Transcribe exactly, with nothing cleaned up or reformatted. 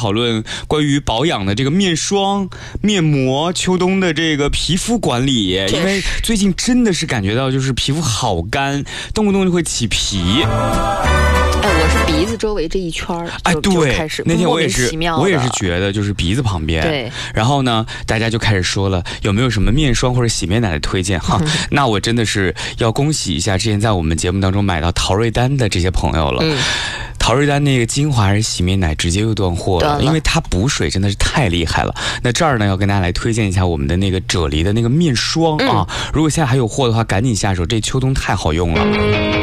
讨论关于保养的这个面霜、面膜，秋冬的这个皮肤管理，因为最近真的是感觉到就是皮肤好干，动不动就会起皮。 哎，我是鼻子周围这一圈儿， 哎，对， 开始那天我也是，我也是觉觉得就是鼻子旁边。 对， 然后呢，大家就开始说了，有没有什么面霜或者洗面奶的推荐哈？嗯、那我真的是要恭喜一下之前在我们节目当中买到陶瑞丹的这些朋友了。嗯，陶瑞丹那个精华还是洗面奶直接又断货了，了因为它补水真的是太厉害了。那这儿呢，要跟大家来推荐一下我们的那个啫喱的那个面霜啊，嗯、如果现在还有货的话，赶紧下手，这秋冬太好用了。